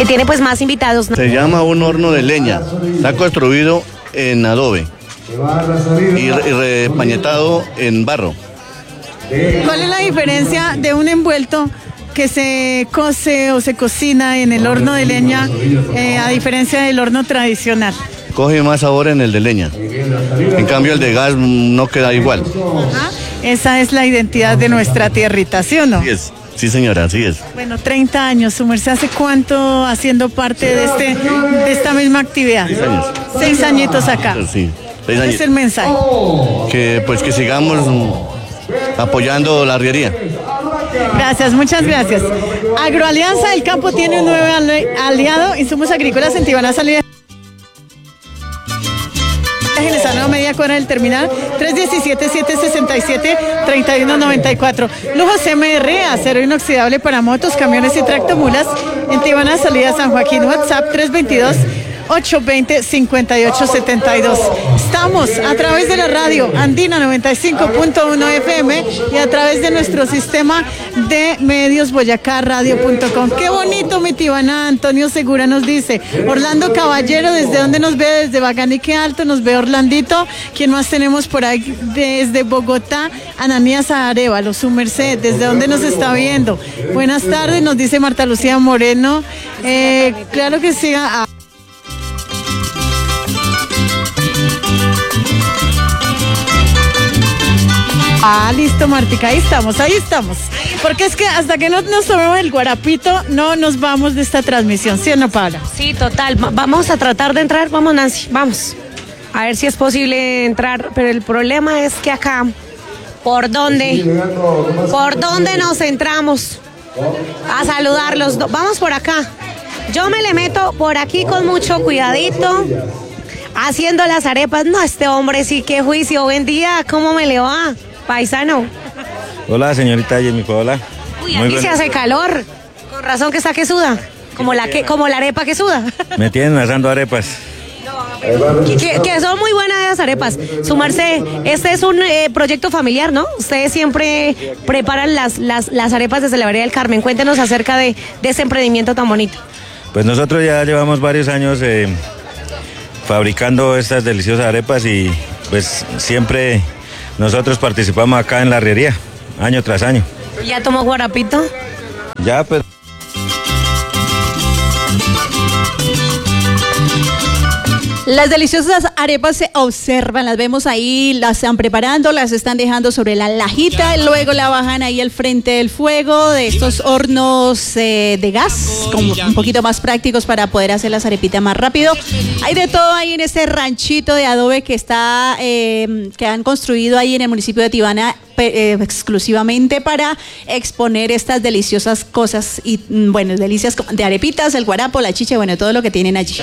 que tiene pues más invitados, ¿no? Se llama un horno de leña, está construido en adobe y repañetado en barro. ¿Cuál es la diferencia de un envuelto que se cose o se cocina en el horno de leña a diferencia del horno tradicional? Coge más sabor en el de leña, en cambio el de gas no queda igual. Ajá. Esa es la identidad de nuestra tierrita, ¿sí o no? Así es. Sí, señora, así es. Bueno, 30 años, su merced, ¿hace cuánto haciendo parte de esta misma actividad? 6 años. 6 añitos acá. Sí, 6 ¿Cuál años. es el mensaje? Que sigamos apoyando la arriería. Gracias, muchas gracias. Agroalianza del Campo tiene un nuevo aliado, Insumos Agrícolas en Tibana, salida en esa nueva media cuadra del terminal 317-767-3194. Lujos CMR, acero inoxidable para motos, camiones y tractomulas en Tibana, salida San Joaquín. WhatsApp 322-820-5872. Estamos a través de la radio Andina 95.1 FM y a través de nuestro sistema de medios boyacarradio.com. Qué bonito mi Tibana. Antonio Segura nos dice. Orlando Caballero, ¿desde dónde nos ve? Desde Baganique Alto nos ve Orlandito. ¿Quién más tenemos por ahí? Desde Bogotá, Ananías Arevalo, su merced. ¿Desde dónde nos está viendo? Buenas tardes, nos dice Marta Lucía Moreno. Claro que sí. Listo, Martica, ahí estamos. Porque es que hasta que no nos tomemos el guarapito, no nos vamos de esta transmisión, ¿sí o no, Paula? Sí, total. Vamos a tratar de entrar. Vamos, Nancy, vamos. A ver si es posible entrar, pero el problema es que acá, ¿por dónde nos entramos? A saludarlos. Vamos por acá. Yo me le meto por aquí con mucho cuidadito, haciendo las arepas. No, este hombre sí, qué juicio. Buen día, ¿cómo me le va, paisano? Hola, señorita Jennifer, hola. Uy, aquí se hace calor. Con razón que está que suda. Como la arepa que suda. Me tienen asando arepas. Que son muy buenas esas arepas. Su merced, este es un proyecto familiar, ¿no? Ustedes siempre preparan las arepas desde la Vereda del Carmen. Cuéntenos acerca de ese emprendimiento tan bonito. Pues nosotros ya llevamos varios años fabricando estas deliciosas arepas y pues siempre nosotros participamos acá en la arriería, año tras año. ¿Ya tomó guarapito? Ya, pues. Las deliciosas arepas se observan, las vemos ahí, las están preparando, las están dejando sobre la lajita, luego la bajan ahí al frente del fuego de estos hornos de gas, como un poquito más prácticos para poder hacer las arepitas más rápido. Hay de todo ahí en ese ranchito de adobe que está, que han construido ahí en el municipio de Tibana, exclusivamente para exponer estas deliciosas cosas y bueno, delicias de arepitas, el guarapo, la chicha, bueno, todo lo que tienen allí.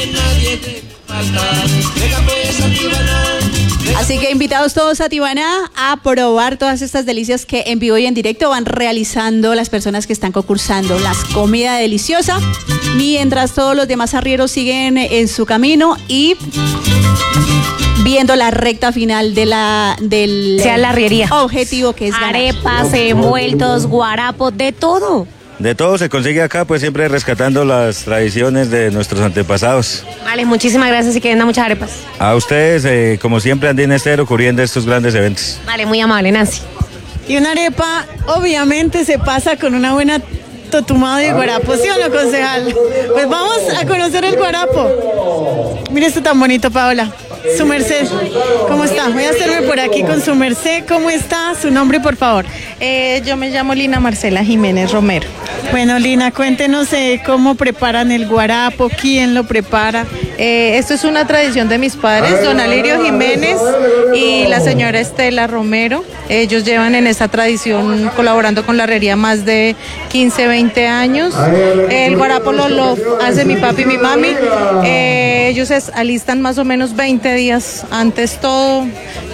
Así que invitados todos a Tibana a probar todas estas delicias que en vivo y en directo van realizando las personas que están concursando. Las comida deliciosa, mientras todos los demás arrieros siguen en su camino y viendo la recta final de la arriería. Objetivo que es ganar. Arepas, envueltos, guarapos, de todo. De todo se consigue acá, pues siempre rescatando las tradiciones de nuestros antepasados. Vale, muchísimas gracias y que vendan muchas arepas. A ustedes, como siempre, Andina Estéreo, cubriendo estos grandes eventos. Vale, muy amable, Nancy. Y una arepa, obviamente, se pasa con una buena totumada de guarapo, ¿sí o no, concejal? Pues vamos a conocer el guarapo. Mire esto tan bonito, Paola. Su merced, ¿cómo está? Voy a hacerme por aquí con su merced. ¿Cómo está? Su nombre, por favor. Yo me llamo Lina Marcela Jiménez Romero. Bueno, Lina, cuéntenos cómo preparan el guarapo, quién lo prepara. Esto es una tradición de mis padres, don Alirio Jiménez y la señora Estela Romero. Ellos llevan en esta tradición colaborando con la herrería más de 15, 20 años. El guarapo lo hace mi papi y mi mami. Ellos alistan más o menos 20 días antes todo,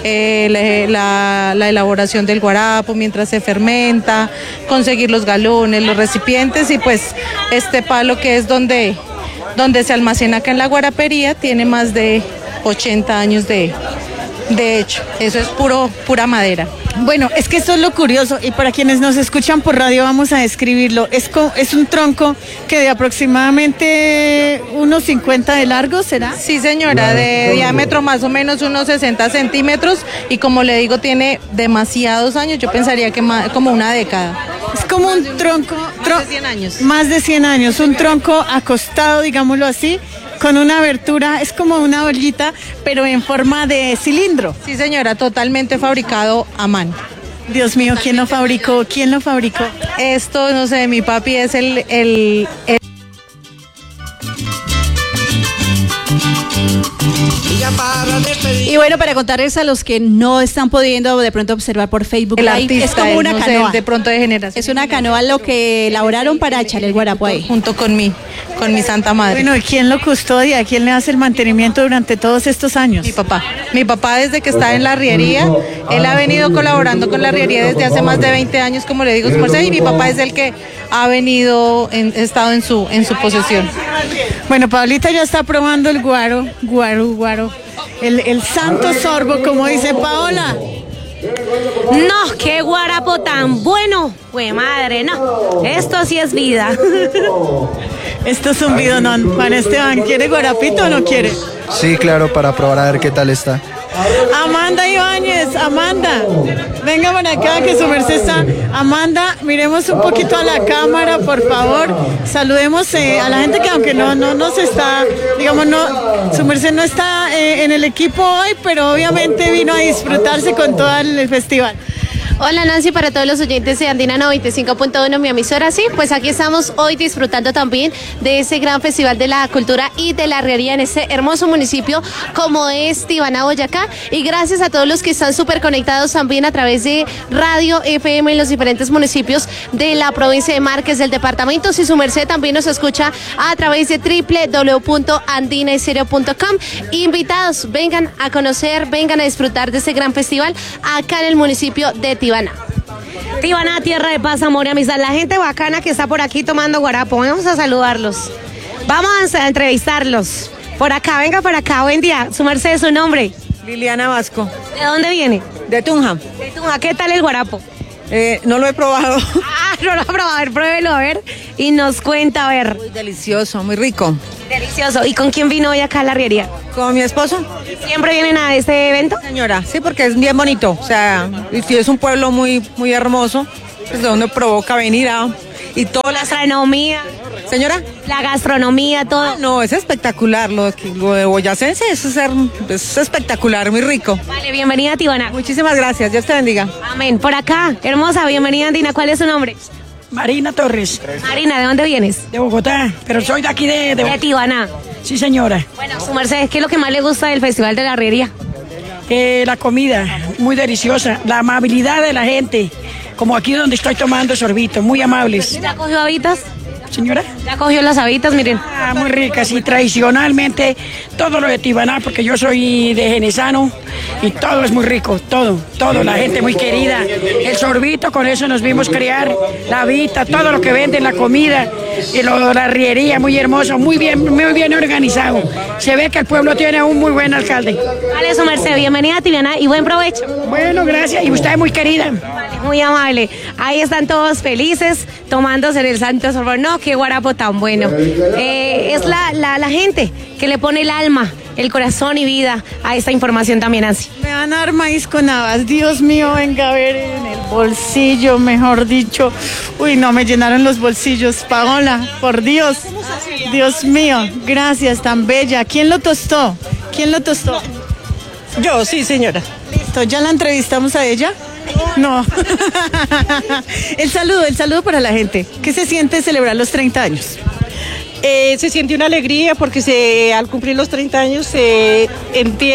la elaboración del guarapo mientras se fermenta, conseguir los galones, los recipientes y pues este palo que es donde se almacena acá en la guarapería tiene más de 80 años de De hecho, eso es pura madera. Bueno, es que esto es lo curioso y para quienes nos escuchan por radio vamos a describirlo. Es un tronco que de aproximadamente unos 50 de largo, ¿será? Sí, señora, de diámetro más o menos unos 60 centímetros y como le digo, tiene demasiados años, yo pensaría que como una década. Es como un tronco... Más de 100 años. Más de 100 años, un tronco acostado, digámoslo así, con una abertura, es como una ollita, pero en forma de cilindro. Sí, señora, totalmente fabricado a mano. Dios mío, ¿quién lo fabricó? ¿Quién lo fabricó? Esto, no sé, mi papi es el Y bueno, para contarles a los que no están pudiendo de pronto observar por Facebook Live, artista, es como una no canoa. sé, de pronto de generación. Es una canoa lo que elaboraron para echarle el guarapo ahí. Junto con mi santa madre. Bueno, ¿y quién lo custodia? ¿Quién le hace el mantenimiento durante todos estos años? Mi papá. Mi papá desde que está en la arriería, él ha venido colaborando con la arriería desde hace más de 20 años, como le digo, su merced, y mi papá es el que ha venido, estado en su posesión. Bueno, Pablita ya está probando el guaro. El santo sorbo, como dice Paola. No, qué guarapo tan bueno. Pues madre, no. Esto sí es vida. Esto es un bidonón. Juan Esteban, ¿quiere guarapito o no quiere? Sí, claro, para probar a ver qué tal está. Amanda Ibáñez, Amanda, venga por acá que su merced está. Amanda, miremos un poquito a la cámara, por favor. Saludemos a la gente que aunque no nos está, digamos, no, su merced no está en el equipo hoy, pero obviamente vino a disfrutarse con todo el festival. Hola Nancy, para todos los oyentes de Andina 95.1, mi emisora, sí, pues aquí estamos hoy disfrutando también de ese gran festival de la cultura y de la arriería en este hermoso municipio como es Tibaná, Boyacá, y gracias a todos los que están súper conectados también a través de Radio FM en los diferentes municipios de la provincia de Márquez, del departamento. Si su merced también nos escucha a través de www.andinaestereo.com. Invitados, vengan a conocer, vengan a disfrutar de este gran festival acá en el municipio de Tibaná. Tibaná, tierra de paz, amor y amistad. La gente bacana que está por aquí tomando guarapo. Vamos a saludarlos. Vamos a entrevistarlos. Por acá, venga por acá. Buen día. Su merced, su nombre. Liliana Vasco. ¿De dónde viene? De Tunja. De Tunja. ¿Qué tal el guarapo? No lo he probado. No lo ha probado. A ver, pruébelo, a ver. Y nos cuenta, a ver. Muy delicioso, muy rico. Delicioso. ¿Y con quién vino hoy acá a la arriería? ¿Con mi esposo? ¿Siempre vienen a este evento? Señora, sí, porque es bien bonito. O sea, es un pueblo muy hermoso, pues donde provoca venir y toda la gastronomía. Señora. La gastronomía, todo. No, es espectacular. Lo de boyacense es espectacular, muy rico. Vale, bienvenida a Tibaná. Muchísimas gracias, Dios te bendiga. Amén. Por acá, hermosa, bienvenida Andina. ¿Cuál es su nombre? Marina Torres. Marina, ¿de dónde vienes? De Bogotá, pero soy de aquí de Tibaná. Sí, señora. Bueno, su merced, ¿qué es lo que más le gusta del Festival de la Arriería? La comida, muy deliciosa. La amabilidad de la gente, como aquí donde estoy tomando sorbito, muy amables. ¿Ya cogió habitas? Señora. Ya cogió las habitas, miren. Muy ricas y tradicionalmente todo lo de Tibaná, porque yo soy de Genesano y todo es muy rico, todo, la gente muy querida. El sorbito, con eso nos vimos criar, la habita, todo lo que venden, la comida, y la arriería, muy hermoso, muy bien organizado. Se ve que el pueblo tiene un muy buen alcalde. Vale, su merced, bienvenida a Tibaná y buen provecho. Bueno, gracias, y usted es muy querida. Vale, muy amable. Ahí están todos felices, tomándose el santo sorbo. No, qué guarapo tan bueno. Es la gente que le pone el alma, el corazón y vida a esta información también, Nancy. Me van a dar maíz con habas. Dios mío, venga a ver en el bolsillo, mejor dicho. Uy, no, me llenaron los bolsillos. Paola, por Dios. Dios mío, gracias, tan bella. ¿Quién lo tostó? Yo, sí, señora. Listo, ¿ya la entrevistamos a ella? No. El saludo para la gente. ¿Qué se siente celebrar los 30 años? Se siente una alegría porque al cumplir los 30 años se entiende